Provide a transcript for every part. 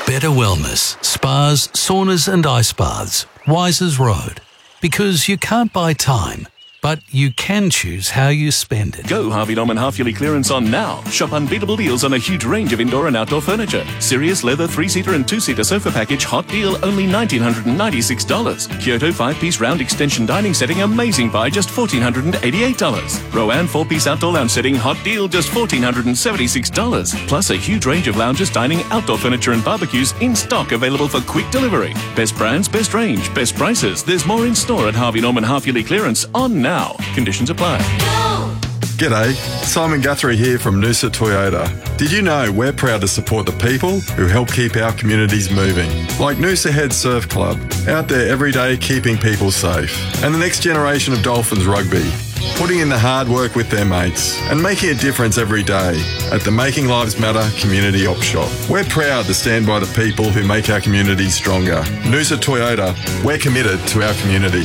Better Wellness, spas, saunas and ice baths. Wisers Road. Because you can't buy time, but you can choose how you spend it. Go Harvey Norman half-yearly clearance on now. Shop unbeatable deals on a huge range of indoor and outdoor furniture. Sirius leather 3-seater and 2-seater sofa package hot deal only $1,996. Kyoto 5-piece round extension dining setting amazing buy just $1,488. Rowan 4-piece outdoor lounge setting hot deal just $1,476. Plus a huge range of lounges, dining, outdoor furniture and barbecues in stock available for quick delivery. Best brands, best range, best prices. There's more in store at Harvey Norman half-yearly clearance on now. Conditions apply. G'day, Simon Guthrie here from Noosa Toyota. Did you know we're proud to support the people who help keep our communities moving? Like Noosa Head Surf Club, out there every day keeping people safe. And the next generation of Dolphins Rugby, putting in the hard work with their mates and making a difference every day at the Making Lives Matter Community Op Shop. We're proud to stand by the people who make our communities stronger. Noosa Toyota, we're committed to our community.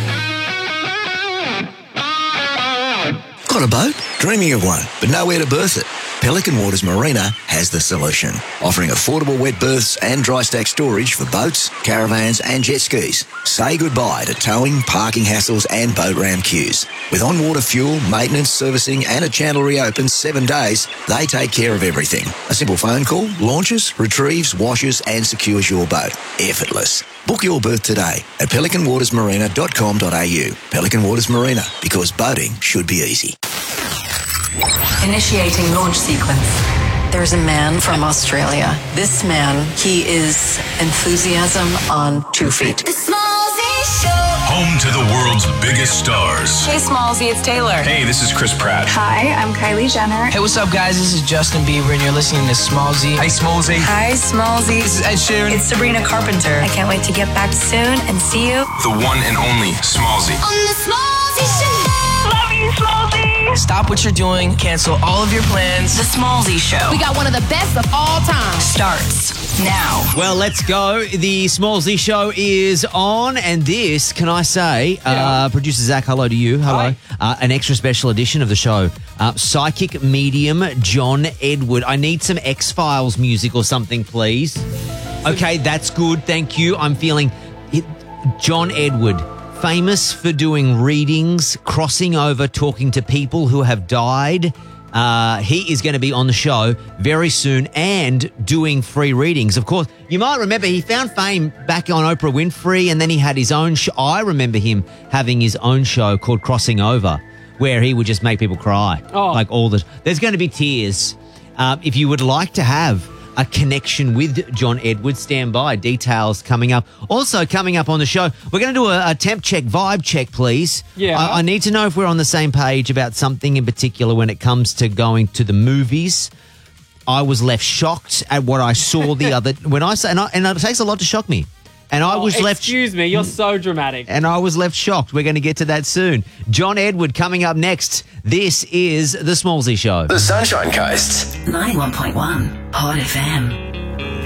Got a boat? Dreaming of one, but nowhere to berth it? Pelican Waters Marina has the solution, offering affordable wet berths and dry stack storage for boats, caravans and jet skis. Say goodbye to towing, parking hassles and boat ramp queues. With on-water fuel, maintenance, servicing and a channel reopen 7 days, they take care of everything. A simple phone call, launches, retrieves, washes and secures your boat. Effortless. Book your berth today at pelicanwatersmarina.com.au. Pelican Waters Marina, because boating should be easy. Initiating launch sequence. There's a man from Australia. This man, he is enthusiasm on 2 feet. The Smallzy Show. Home to the world's biggest stars. Hey, Smallzy, it's Taylor. Hey, this is Chris Pratt. Hi, I'm Kylie Jenner. Hey, what's up, guys? This is Justin Bieber, and you're listening to Smallzy. Hey, Smallzy. Hi, Smallzy. This is Ed Sheeran. It's Sabrina Carpenter. I can't wait to get back soon and see you. The one and only Smallzy. On the Smallzy Show. Love you, Smallzy. Stop what you're doing. Cancel all of your plans. The Smallzy Show. We got one of the best of all time. Starts now. Well, let's go. The Smallzy Show is on, and this, can I say, producer Zach, hello to you. Hello. An extra special edition of the show. Psychic medium John Edward. I need some X-Files music or something, please. Okay, that's good. Thank you. I'm feeling it. John Edward, famous for doing readings, crossing over, talking to people who have died. He is going to be on the show very soon and doing free readings. Of course, you might remember he found fame back on Oprah Winfrey, and then he had his own show. I remember him having his own show called Crossing Over, where he would just make people cry. Like there's going to be tears. If you would like to have a connection with John Edwards, stand by. Details coming up. Also coming up on the show, we're going to do a temp check, vibe check, please. Yeah. I need to know if we're on the same page about something in particular when it comes to going to the movies. I was left shocked at what I saw the other when I say, and it takes a lot to shock me. And I was left. Excuse me, you're so dramatic. And I was left shocked. We're going to get to that soon. John Edward coming up next. This is the Smallzy Show. The Sunshine Coast. 91.1 Hot FM.